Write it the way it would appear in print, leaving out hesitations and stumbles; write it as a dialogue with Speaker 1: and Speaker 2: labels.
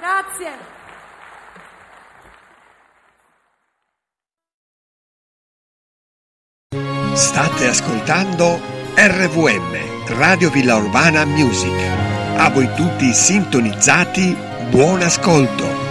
Speaker 1: Grazie.
Speaker 2: State ascoltando RVM, Radio Villa Urbana Music. A voi tutti sintonizzati, buon ascolto.